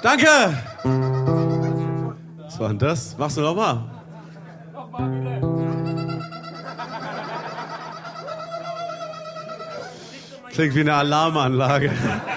Danke! Was war denn das? Machst du nochmal? Nochmal bitte. Klingt wie eine Alarmanlage.